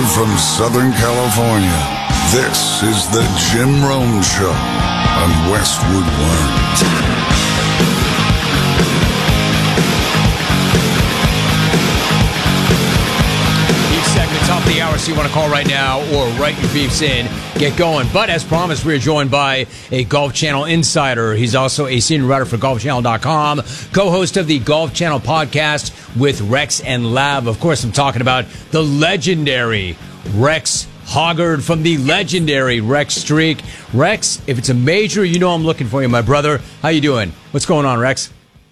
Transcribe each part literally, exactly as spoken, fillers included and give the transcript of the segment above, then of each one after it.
Live from Southern California, this is the Jim Rome Show on Westwood One. Top of the hour, so you want to call right now or write your beefs in, get going. But as promised, we are joined by a Golf Channel insider. He's also a senior writer for golf channel dot com, co-host of the Golf Channel podcast with Rex and Lav. Of course, I'm talking about the legendary Rex Hoggard from the legendary Rex Streak. Rex, if it's a major, you know I'm looking for you, my brother. How you doing? What's going on, Rex?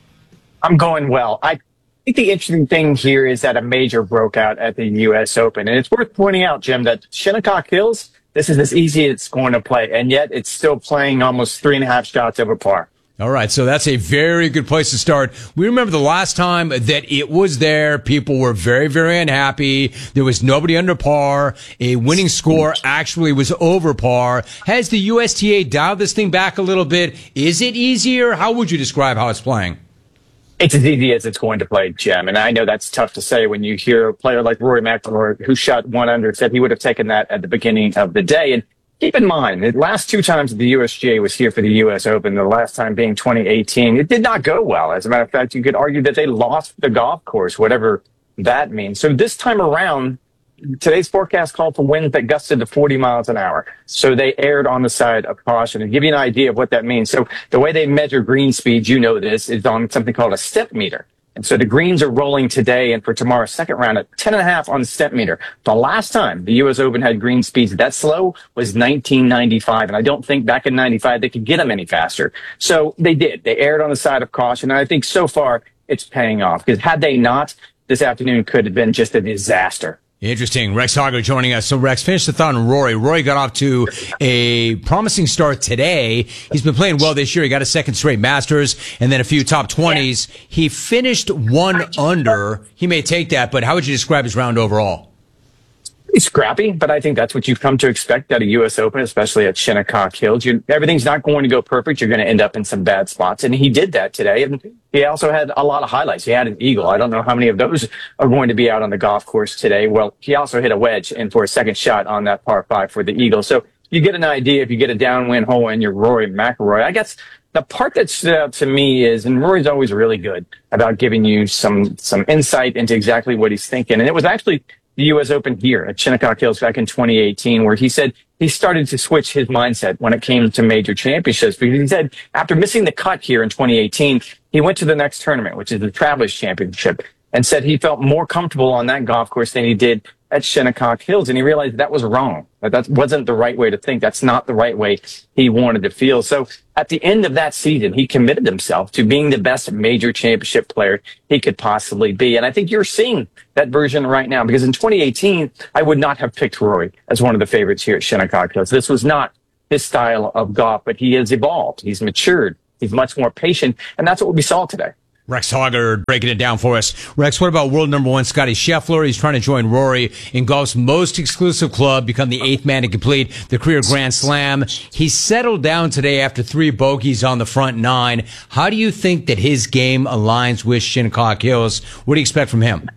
I'm going well. I I think the interesting thing here is that a major broke out at the U S Open. And it's worth pointing out, Jim, that Shinnecock Hills, this is as easy as it's going to play. And yet it's still playing almost three and a half shots over par. All right, so that's a very good place to start. We remember the last time that it was there. People were very, very unhappy. There was nobody under par. A winning score actually was over par. Has the U S T A dialed this thing back a little bit? Is it easier? How would you describe how it's playing? It's as easy as it's going to play, Jim. And I know that's tough to say when you hear a player like Rory McIlroy, who shot one under, said he would have taken that at the beginning of the day. And keep in mind, the last two times the U S G A was here for the U S Open, the last time being twenty eighteen, it did not go well. As a matter of fact, you could argue that they lost the golf course, whatever that means. So this time around, today's forecast called for winds that gusted to forty miles an hour. So they erred on the side of caution. And give you an idea of what that means. So the way they measure green speeds, you know this, is on something called a step meter. And so the greens are rolling today and for tomorrow's second round at ten and a half on the step meter. The last time the U S Open had green speeds that slow was nineteen ninety-five. And I don't think back in ninety-five they could get them any faster. So they did. They erred on the side of caution. And I think so far it's paying off, because had they not, this afternoon could have been just a disaster. Interesting. Rex Hoggard joining us. So, Rex, finish the thought on Rory. Rory got off to a promising start today. He's been playing well this year. He got a second straight Masters and then a few top twenties. He finished one under. He may take that, but how would you describe his round overall? It's scrappy, but I think that's what you've come to expect at a U S Open, especially at Shinnecock Hills. You, everything's not going to go perfect. You're going to end up in some bad spots. And he did that today. And he also had a lot of highlights. He had an eagle. I don't know how many of those are going to be out on the golf course today. Well, he also hit a wedge in for a second shot on that par five for the eagle. So you get an idea if you get a downwind hole in your Rory McIlroy. I guess the part that stood out to me is, and Rory's always really good about giving you some, some insight into exactly what he's thinking. And it was actually the U S Open here at Shinnecock Hills back in twenty eighteen, where he said he started to switch his mindset when it came to major championships. Because he said after missing the cut here in twenty eighteen, he went to the next tournament, which is the Travelers Championship, and said he felt more comfortable on that golf course than he did at Shinnecock Hills. And he realized that was wrong. That that wasn't the right way to think. That's not the right way he wanted to feel. So at the end of that season, he committed himself to being the best major championship player he could possibly be. And I think you're seeing that version right now, because in twenty eighteen, I would not have picked Rory as one of the favorites here at Shinnecock Hills. This was not his style of golf, but he has evolved. He's matured. He's much more patient. And that's what we saw today. Rex Hoggard breaking it down for us. Rex, what about world number one Scotty Scheffler? He's trying to join Rory in golf's most exclusive club, become the eighth man to complete the career Grand Slam. He settled down today after three bogeys on the front nine. How do you think that his game aligns with Shinnecock Hills? What do you expect from him?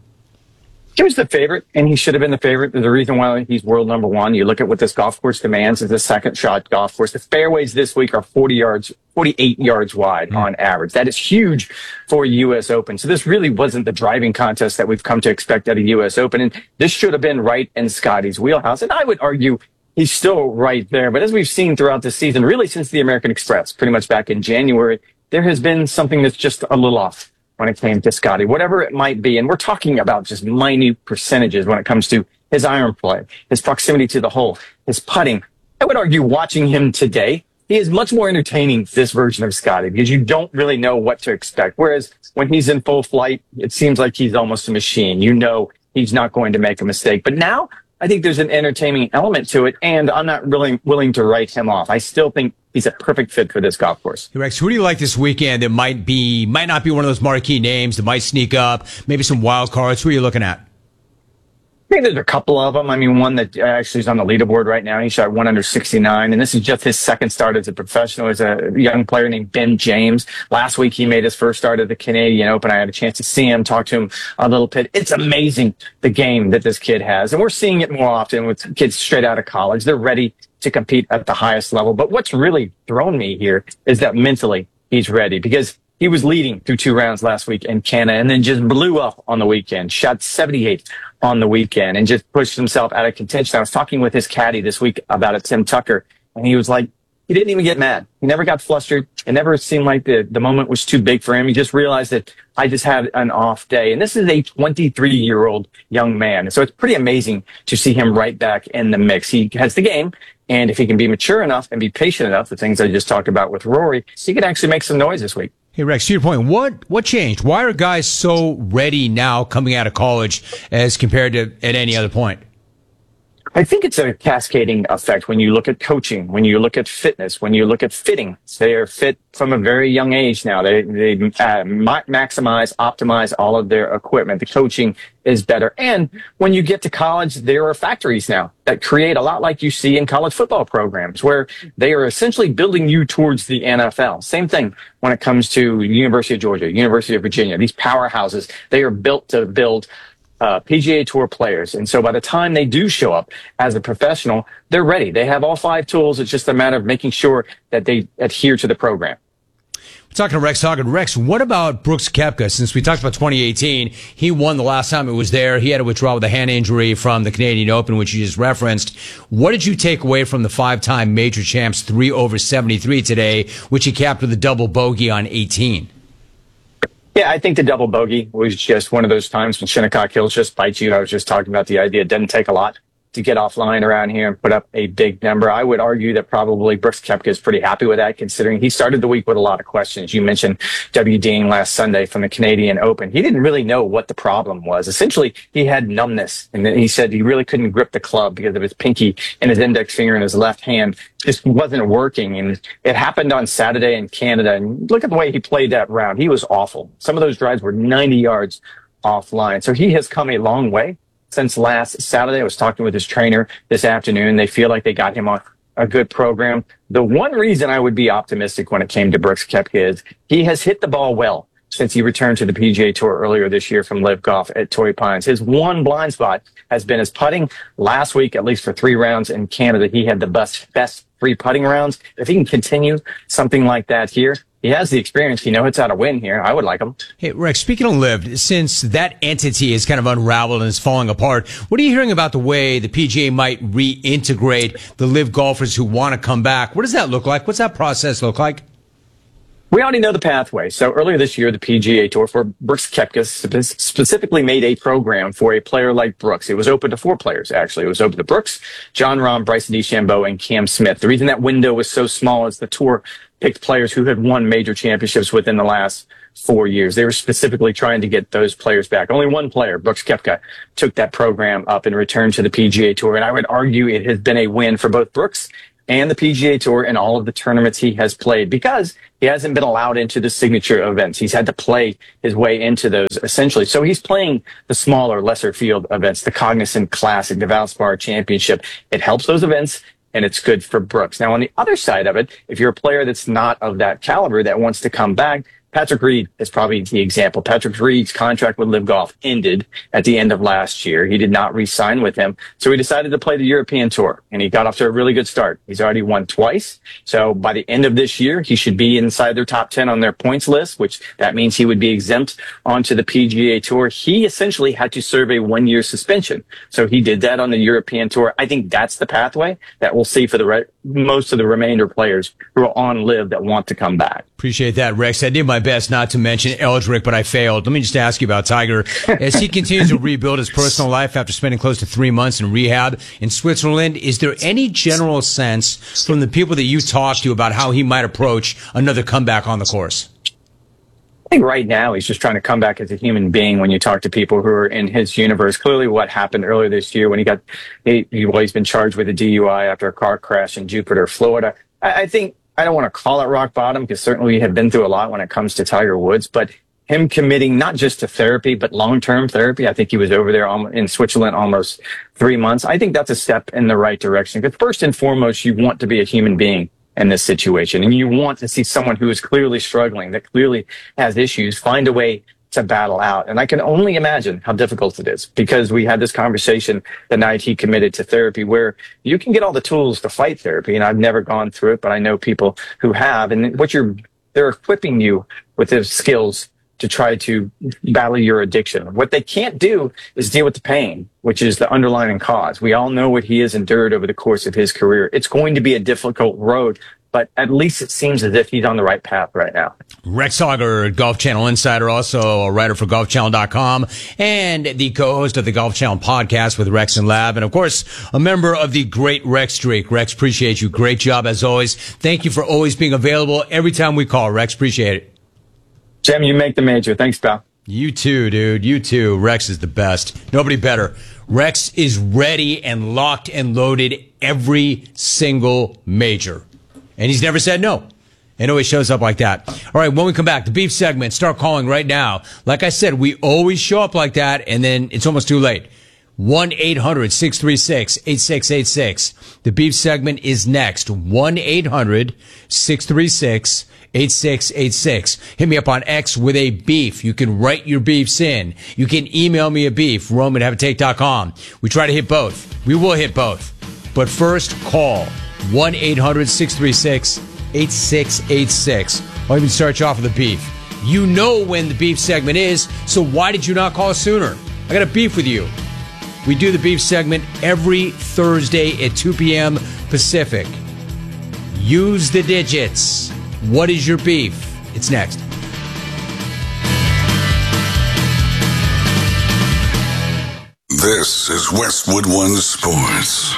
He was the favorite, and he should have been the favorite. There's a reason why he's world number one. You look at what this golf course demands. It's a second shot golf course. The fairways this week are forty yards, forty-eight yards wide mm. on average. That is huge for a U S Open. So this really wasn't the driving contest that we've come to expect at a U S Open. And this should have been right in Scotty's wheelhouse. And I would argue he's still right there. But as we've seen throughout the season, really since the American Express, pretty much back in January, there has been something that's just a little off when it came to Scotty, whatever it might be. And we're talking about just minute percentages when it comes to his iron play, his proximity to the hole, his putting. I would argue watching him today, he is much more entertaining, this version of Scotty, because you don't really know what to expect. Whereas when he's in full flight, it seems like he's almost a machine. You know he's not going to make a mistake. But now I think there's an entertaining element to it, and I'm not really willing to write him off. I still think he's a perfect fit for this golf course. Hey, Rex, who do you like this weekend that might be, might not be one of those marquee names that might sneak up, maybe some wild cards? Who are you looking at? I think there's a couple of them. I mean, one that actually is on the leaderboard right now. He shot one under sixty-nine, and this is just his second start as a professional. As a young player named Ben James. Last week, he made his first start at the Canadian Open. I had a chance to see him, talk to him a little bit. It's amazing the game that this kid has, and we're seeing it more often with kids straight out of college. They're ready to compete at the highest level. But what's really thrown me here is that mentally he's ready, because he was leading through two rounds last week in Canada and then just blew up on the weekend, shot seventy-eight on the weekend and just pushed himself out of contention. I was talking with his caddy this week about it, Tim Tucker, and he was like, he didn't even get mad. He never got flustered. It never seemed like the, the moment was too big for him. He just realized that I just had an off day. And this is a twenty-three-year-old young man. So it's pretty amazing to see him right back in the mix. He has the game. And if he can be mature enough and be patient enough, the things I just talked about with Rory, he could actually make some noise this week. Hey, Rex, to your point, what what changed? Why are guys so ready now coming out of college as compared to at any other point? I think it's a cascading effect when you look at coaching, when you look at fitness, when you look at fitting. They are fit from a very young age now. They they uh, maximize, optimize all of their equipment. The coaching is better. And when you get to college, there are factories now that create a lot like you see in college football programs, where they are essentially building you towards the N F L. Same thing when it comes to University of Georgia, University of Virginia. These powerhouses, they are built to build Uh, P G A Tour players. And so by the time they do show up as a professional, they're ready. They have all five tools. It's just a matter of making sure that they adhere to the program. We're talking to Rex Hoggard. Rex, what about Brooks Koepka? Since we talked about twenty eighteen, he won the last time it was there. He had to withdraw with a hand injury from the Canadian Open, which you just referenced. What did you take away from the five-time major champs three over seventy-three today, which he capped with a double bogey on eighteen? Yeah, I think the double bogey was just one of those times when Shinnecock Hills just bites you. I was just talking about the idea it doesn't take a lot to get offline around here and put up a big number. I would argue that probably Brooks Koepka is pretty happy with that, considering he started the week with a lot of questions. You mentioned W. Dean last Sunday from the Canadian Open. He didn't really know what the problem was. Essentially, he had numbness, and he said he really couldn't grip the club because of his pinky and his index finger in his left hand just wasn't working. And it happened on Saturday in Canada. And look at the way he played that round. He was awful. Some of those drives were ninety yards offline. So he has come a long way since last Saturday. I was talking with his trainer this afternoon. They feel like they got him on a good program. The one reason I would be optimistic when it came to Brooks Koepka is he has hit the ball well since he returned to the P G A Tour earlier this year from Live Golf at Torrey Pines. His one blind spot has been his putting. Last week, at least for three rounds in Canada, he had the best, best three putting rounds. If he can continue something like that here, he has the experience. He knows how to win here. I would like him. Hey, Rex, speaking of Liv, since that entity is kind of unraveled and is falling apart, what are you hearing about the way the P G A might reintegrate the Liv golfers who want to come back? What does that look like? What's that process look like? We already know the pathway. So earlier this year, the P G A Tour for Brooks Koepka spe- specifically made a program for a player like Brooks. It was open to four players, actually. It was open to Brooks, Jon Rahm, Bryson DeChambeau, and Cam Smith. The reason that window was so small is the tour picked players who had won major championships within the last four years. They were specifically trying to get those players back. Only one player, Brooks Koepka, took that program up and returned to the P G A Tour. And I would argue it has been a win for both Brooks and the P G A Tour and all of the tournaments he has played, because he hasn't been allowed into the signature events. He's had to play his way into those, essentially. So he's playing the smaller, lesser field events, the Cognizant Classic, the Valspar Championship. It helps those events, and it's good for Brooks. Now, on the other side of it, if you're a player that's not of that caliber that wants to come back, Patrick Reed is probably the example. Patrick Reed's contract with Live Golf ended at the end of last year. He did not re-sign with him, so he decided to play the European Tour, and he got off to a really good start. He's already won twice, so by the end of this year, he should be inside their top ten on their points list, which that means he would be exempt onto the P G A Tour. He essentially had to serve a one-year suspension, so he did that on the European Tour. I think that's the pathway that we'll see for the re- most of the remainder players who are on Live that want to come back. Appreciate that, Rex. I did my best not to mention Eldrick, but I failed. Let me just ask you about Tiger. As he continues to rebuild his personal life after spending close to three months in rehab in Switzerland, is there any general sense from the people that you talk to about how he might approach another comeback on the course? I think right now he's just trying to come back as a human being when you talk to people who are in his universe. Clearly what happened earlier this year when he got, he, well, he's been charged with a D U I after a car crash in Jupiter, Florida. I, I think, I don't want to call it rock bottom because certainly we have been through a lot when it comes to Tiger Woods, but him committing not just to therapy, but long-term therapy. I think he was over there in Switzerland almost three months. I think that's a step in the right direction. Because first and foremost, you want to be a human being in this situation. And you want to see someone who is clearly struggling, that clearly has issues, find a way to battle out. And I can only imagine how difficult it is, because we had this conversation the night he committed to therapy, where you can get all the tools to fight therapy. And I've never gone through it, but I know people who have. And what you're, they're equipping you with the skills to try to battle your addiction. What they can't do is deal with the pain, which is the underlying cause. We all know what he has endured over the course of his career. It's going to be a difficult road, but at least it seems as if he's on the right path right now. Rex Sauger, Golf Channel Insider, also a writer for golf channel dot com, and the co-host of the Golf Channel podcast with Rex and Lab, and of course, a member of the Great Rex Streak. Rex, appreciate you. Great job as always. Thank you for always being available every time we call. Rex, appreciate it. Jim, you make the major. Thanks, pal. You too, dude. You too. Rex is the best. Nobody better. Rex is ready and locked and loaded every single major. And he's never said no. And always shows up like that. All right, when we come back, the beef segment, start calling right now. Like I said, we always show up like that, and then it's almost too late. one eight hundred six three six eight six eight six. The beef segment is next. one eight hundred six three six eight six eight six. Hit me up on X with a beef. You can write your beefs in. You can email me a beef, Rome at have a take dot com. We try to hit both. We will hit both. But first, call one eight hundred six three six eight six eight six. I'll even start you off with a beef. You know when the beef segment is, so why did you not call sooner? I got a beef with you. We do the beef segment every Thursday at two p.m. Pacific. Use the digits. What is your beef? It's next. This is Westwood One Sports.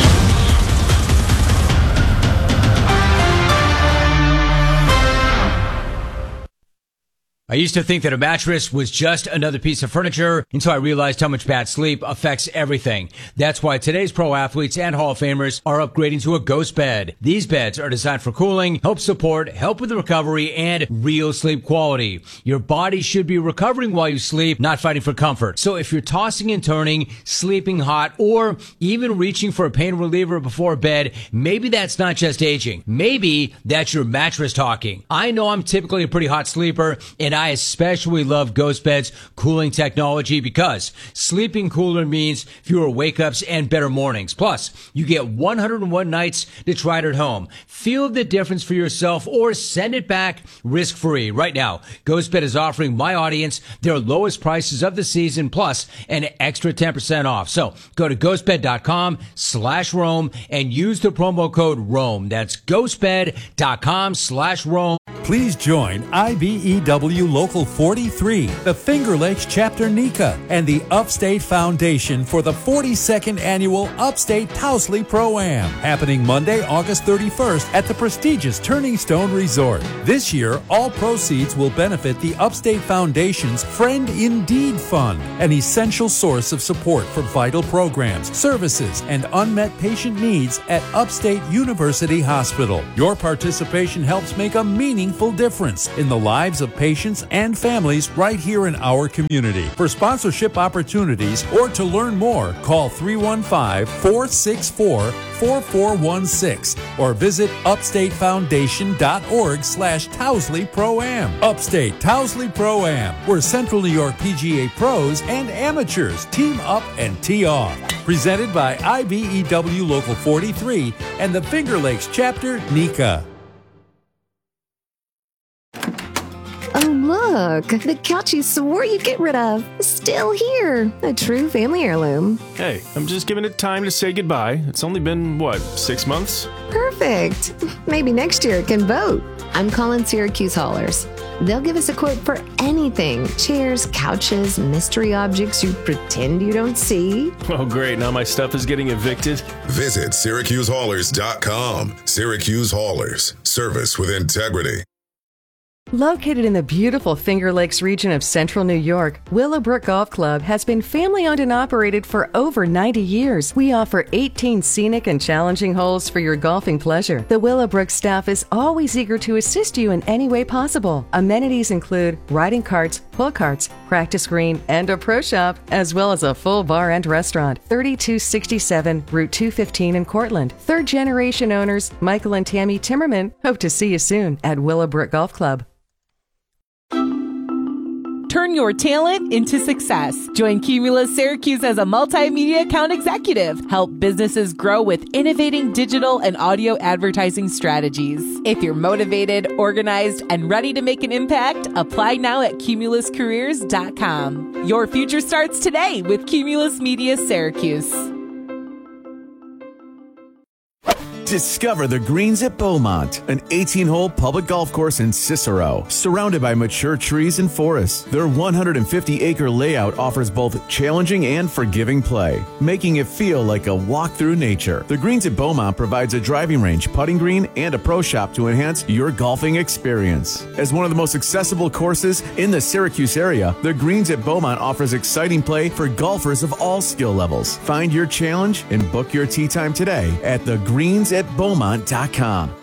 I used to think that a mattress was just another piece of furniture until I realized how much bad sleep affects everything. That's why today's pro athletes and Hall of Famers are upgrading to a Ghost bed. These beds are designed for cooling, help support, help with recovery, and real sleep quality. Your body should be recovering while you sleep, not fighting for comfort. So if you're tossing and turning, sleeping hot, or even reaching for a pain reliever before bed, maybe that's not just aging. Maybe that's your mattress talking. I know I'm typically a pretty hot sleeper, and I I especially love Ghost Bed's cooling technology because sleeping cooler means fewer wake-ups and better mornings. Plus, you get one hundred one nights to try it at home. Feel the difference for yourself or send it back risk-free. Right now, Ghost Bed is offering my audience their lowest prices of the season plus an extra ten percent off. So go to ghostbed.com slash Rome and use the promo code Rome. That's ghostbed.com slash Rome. Please join I B E W Local forty-three, the Finger Lakes Chapter NECA, and the Upstate Foundation for the forty-second Annual Upstate Towsley Pro-Am, happening Monday, August thirty-first at the prestigious Turning Stone Resort. This year, all proceeds will benefit the Upstate Foundation's Friend Indeed Fund, an essential source of support for vital programs, services, and unmet patient needs at Upstate University Hospital. Your participation helps make a meaningful difference in the lives of patients and families right here in our community. For sponsorship opportunities or to learn more, call three one five, four six four, four four one six or visit upstatefoundation.org slash Towsley Pro-Am. Upstate Towsley Pro-Am, where Central New York P G A pros and amateurs team up and tee off. Presented by I B E W Local forty-three and the Finger Lakes Chapter NECA. Oh, look, the couch you swore you'd get rid of is still here. A true family heirloom. Hey, I'm just giving it time to say goodbye. It's only been, what, six months? Perfect. Maybe next year it can vote. I'm calling Syracuse Haulers. They'll give us a quote for anything. Chairs, couches, mystery objects you pretend you don't see. Oh, great. Now my stuff is getting evicted. Visit Syracuse Haulers dot com. Syracuse Haulers. Service with integrity. Located in the beautiful Finger Lakes region of central New York, Willowbrook Golf Club has been family-owned and operated for over ninety years. We offer eighteen scenic and challenging holes for your golfing pleasure. The Willowbrook staff is always eager to assist you in any way possible. Amenities include riding carts, pull carts, practice green, and a pro shop, as well as a full bar and restaurant. thirty-two sixty-seven Route two fifteen in Cortland. Third-generation owners Michael and Tammy Timmerman hope to see you soon at Willowbrook Golf Club. Turn your talent into success. Join Cumulus Syracuse as a multimedia account executive. Help businesses grow with innovating digital and audio advertising strategies. If you're motivated, organized, and ready to make an impact, apply now at cumulus careers dot com. Your future starts today with Cumulus Media Syracuse. Discover the Greens at Beaumont, an eighteen-hole public golf course in Cicero, surrounded by mature trees and forests. Their one hundred fifty acre layout offers both challenging and forgiving play, making it feel like a walk through nature. The Greens at Beaumont provides a driving range, putting green, and a pro shop to enhance your golfing experience. As one of the most accessible courses in the Syracuse area, the Greens at Beaumont offers exciting play for golfers of all skill levels. Find your challenge and book your tee time today at the greens at beaumont dot com.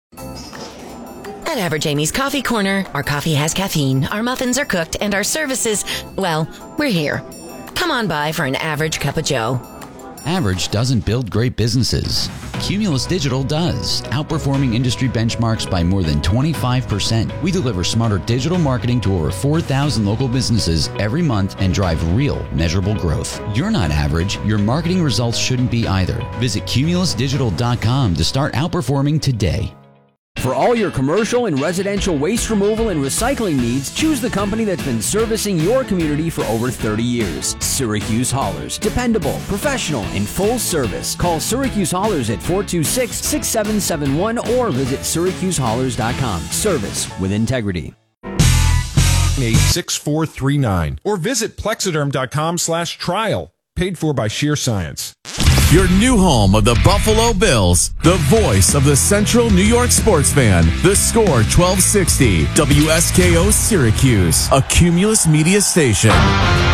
At Average Amy's Coffee Corner, our coffee has caffeine, our muffins are cooked, and our services, well, we're here. Come on by for an average cup of joe. Average doesn't build great businesses. Cumulus Digital does, outperforming industry benchmarks by more than twenty-five percent. We deliver smarter digital marketing to over four thousand local businesses every month and drive real, measurable growth. You're not average. Your marketing results shouldn't be either. Visit cumulus digital dot com to start outperforming today. For all your commercial and residential waste removal and recycling needs, choose the company that's been servicing your community for over thirty years. Syracuse Haulers. Dependable, professional, and full service. Call Syracuse Haulers at four two six, six seven seven one or visit syracuse haulers dot com. Service with integrity. eight six four three nine or visit plexiderm.com slash trial. Paid for by Sheer Science. Your new home of the Buffalo Bills, the voice of the Central New York sports fan. The Score twelve sixty, W S K O Syracuse, a Cumulus Media station.